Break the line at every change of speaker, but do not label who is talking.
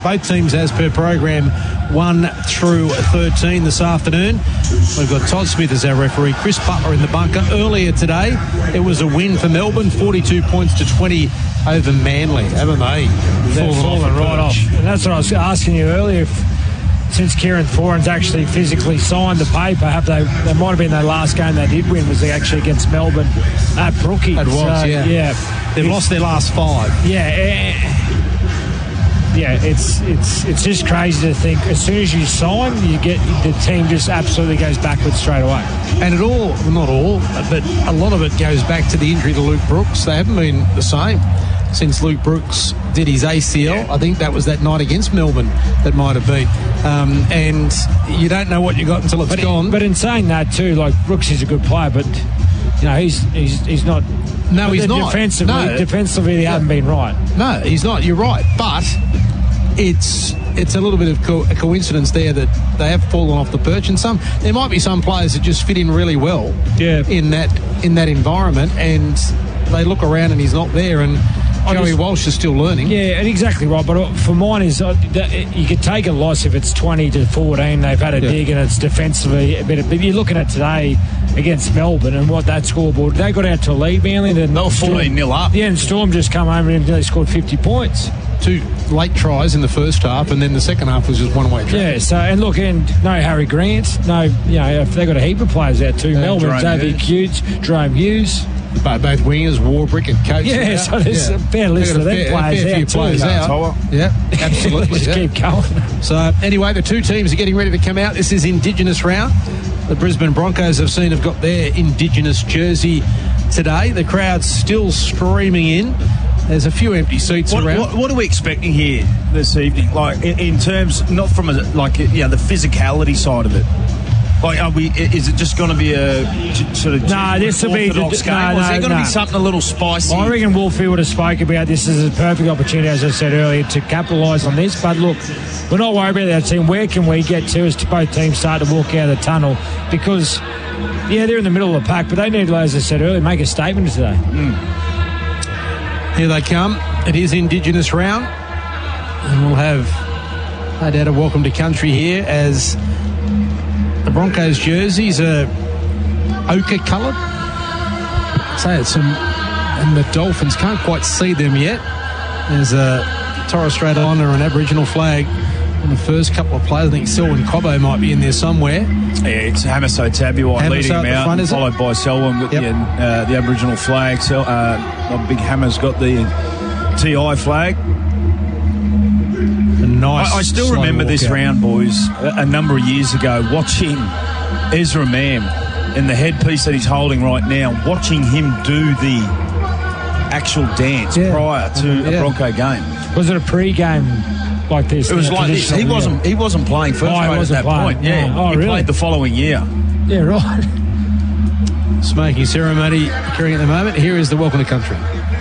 Both teams, as per program, 1 through 13 this afternoon. We've got Todd Smith as our referee, Chris Butler in the bunker. Earlier today, it was a win for Melbourne, 42 points to 20 over Manly, haven't they?
They've fallen right off. And that's what I was asking you earlier. Since Kieran Foran's actually physically signed the paper, they might have been their last game they did win was actually against Melbourne at Brookie.
It was, yeah. They've lost their last 5.
Yeah, it's just crazy to think as soon as you sign, you get the team just absolutely goes backwards straight away.
And not all, but a lot of it goes back to the injury to Luke Brooks. They haven't been the same since Luke Brooks did his ACL. Yeah. I think that was that night against Melbourne that might have been. And you don't know what you got until it's gone.
But in saying that too, like Brooks is a good player, but you know he's not.
No, he's not.
Defensively, they haven't been right.
No, he's not. You're right, but it's a little bit of a coincidence there that they have fallen off the perch, and there might be some players that just fit in really well in that environment, and they look around and he's not there, and Joey Walsh is still learning. Yeah,
and exactly right. But for mine is you could take a loss if it's 20-14. They've had a dig and it's defensively a bit. But you're looking at today against Melbourne and what that scoreboard. They got out to a lead, Manly. Then
they were 14-0 up.
Yeah, and Storm just come home and they scored 50 points.
2 late tries in the first half, and then the second half was just one-way traffic.
Yeah, so, and look, and no Harry Grant, no, you know, they've got a heap of players out too. Melbourne, Xavier Hughes, Jerome Hughes.
Both wingers, Warbrick and Coates.
Yeah, so there's a fair list of them players out.
Yeah, absolutely.
Just keep going.
So, anyway, the 2 teams are getting ready to come out. This is Indigenous round. The Brisbane Broncos have got their Indigenous jersey today. The crowd's still streaming in. There's a few empty seats around.
What are we expecting here this evening? Like in terms, not from the physicality side of it. Like, is it just going to be a sort of
this will be
orthodox game? Or is there going to be something a little spicy?
I reckon Wolfie would have spoke about this as a perfect opportunity, as I said earlier, to capitalise on this. But look, we're not worried about that team. Where can we get to as both teams start to walk out of the tunnel? Because, they're in the middle of the pack, but they need, as I said earlier, make a statement today.
Here they come. It is Indigenous round. And we'll have, no doubt, a welcome to country here as the Broncos jerseys are ochre coloured. And the Dolphins can't quite see them yet. There's a Torres Strait Islander and Aboriginal flag on the first couple of players. I think Selwyn Cobbo might be in there somewhere.
Yeah, it's Hamiso Tabuai leading him out, followed by Selwyn with the Aboriginal flag. Big Hammer's got the TI flag.
Nice.
I still remember this round, boys, a number of years ago, watching Ezra Mam in the headpiece that he's holding right now, watching him do the actual dance prior to a Bronco game.
Was it a pre-game like this?
It was like this. He wasn't playing first grade at that point. Yeah, he played the following year.
Yeah, right.
Smoking ceremony occurring at the moment. Here is the welcome to country.